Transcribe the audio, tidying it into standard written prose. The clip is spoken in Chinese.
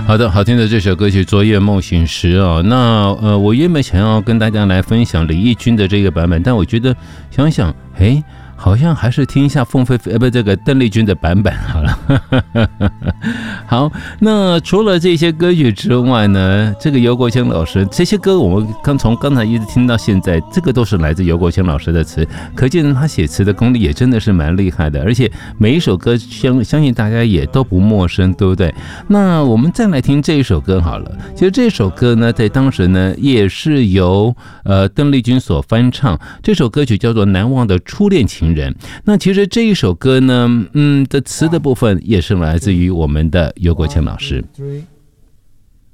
好的，好听的这首歌曲《昨夜梦醒时》啊，那我原本想要跟大家来分享李翊君的这个版本，但我觉得想想，好像还是听一下凤飞飞这个邓丽君的版本好了。好，那除了这些歌曲之外呢，这个游国谦老师这些歌我们从刚才一直听到现在，这个都是来自游国谦老师的词，可见他写词的功力也真的是蛮厉害的，而且每一首歌相信大家也都不陌生，对不对？那我们再来听这一首歌好了。其实这首歌呢，在当时呢也是由邓丽君所翻唱，这首歌曲叫做《难忘的初恋情人》。那其实这一首歌呢，的词的部分也是来自于我们的游国谦老师。